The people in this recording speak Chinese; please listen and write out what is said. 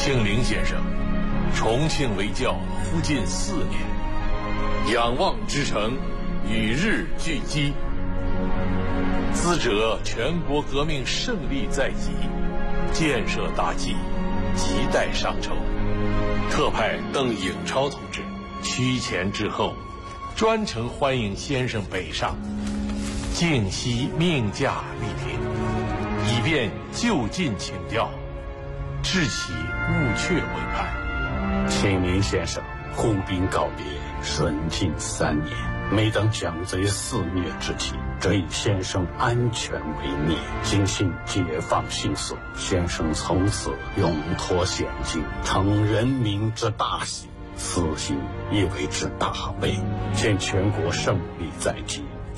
庆龄先生，重庆为教夫近4年，仰望之城，与日俱击。资者全国革命胜利在即，建设大计亟待上筹。特派邓颖超同志趋前至后，专程欢迎先生北上，敬惜命驾莅临，以便就近请教，致起务阙为盼。 庆龄先生护兵告别，顺境3年，每当江贼肆虐之际，则以先生安全为念，精心解放心所。先生从此永脱险境，成人民之大喜，此行亦为之大悲。见全国胜利在即，